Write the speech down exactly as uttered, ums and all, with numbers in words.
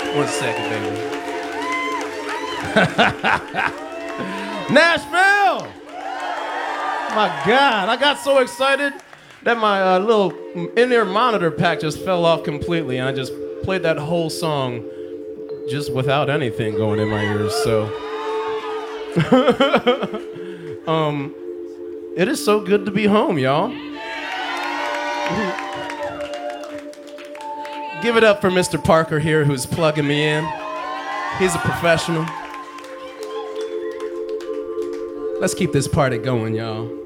One second, baby. Nashville! My God, I got so excited that my uh, little in-ear monitor pack just fell off completely, and I just played that whole song just without anything going in my ears, so. um, it is so good to be home, y'all. Give it up for Mister Parker here, who's plugging me in. He's a professional. Let's keep this party going, y'all.